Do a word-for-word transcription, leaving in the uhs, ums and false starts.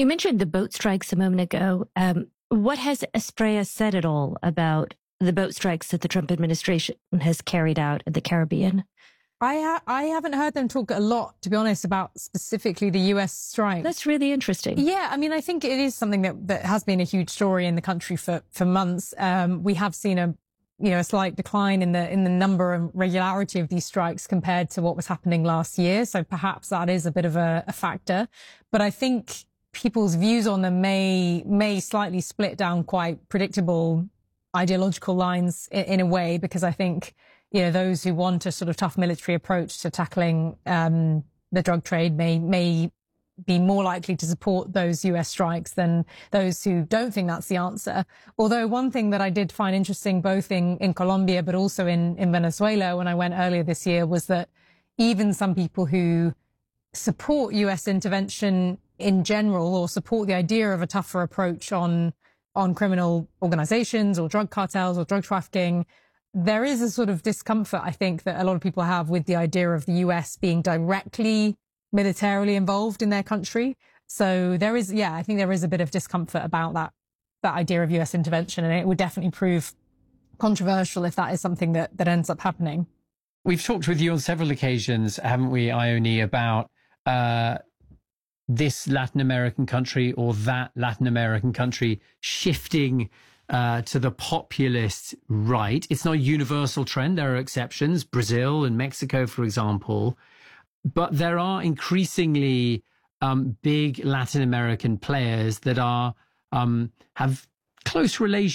You mentioned the boat strikes a moment ago. Um, what has Estrella said at all about the boat strikes that the Trump administration has carried out in the Caribbean? I ha- I haven't heard them talk a lot, to be honest, about specifically the U S strike. That's really interesting. Yeah, I mean, I think it is something that, that has been a huge story in the country for, for months. Um, we have seen a, you know, a slight decline in the, in the number and regularity of these strikes compared to what was happening last year. So perhaps that is a bit of a, a factor. But I think people's views on them may, may slightly split down quite predictable ideological lines in, in a way, because I think, you know, those who want a sort of tough military approach to tackling um, the drug trade may may be more likely to support those U S strikes than those who don't think that's the answer. Although one thing that I did find interesting both in, in Colombia but also in, in Venezuela when I went earlier this year was that even some people who support U S intervention in general or support the idea of a tougher approach on on criminal organizations or drug cartels or drug trafficking, there is a sort of discomfort, I think, that a lot of people have with the idea of the U S being directly militarily involved in their country. So there is, yeah, I think there is a bit of discomfort about that, that idea of U S intervention. And it would definitely prove controversial if that is something that, that ends up happening. We've talked with you on several occasions, haven't we, Ione, about uh, this Latin American country or that Latin American country shifting Uh, to the populist right. It's not a universal trend. There are exceptions, Brazil and Mexico, for example. But there are increasingly um, big Latin American players that are um, have close relations